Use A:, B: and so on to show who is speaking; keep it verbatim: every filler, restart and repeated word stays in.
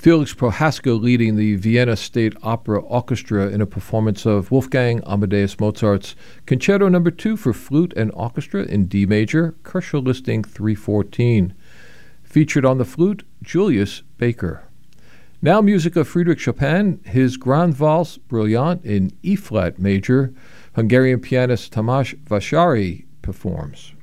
A: Felix Prohaska leading the Vienna State Opera Orchestra in a performance of Wolfgang Amadeus Mozart's Concerto Number two for flute and orchestra in D major, Koelsch listing three fourteen. Featured on the flute, Julius Baker. Now music of Friedrich Chopin, his Grand Valse Brilliant in E-flat major, Hungarian pianist Tamás Vasari performs.